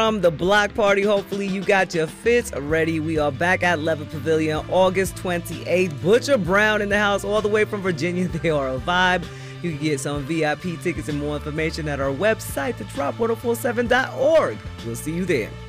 from the block party. Hopefully you got your fits ready. We are back at Levitt Pavilion August 28th. Butcher Brown in the house all the way from Virginia. They are a vibe. You can get some VIP tickets and more information at our website, thedrop1047.org. We'll see you there.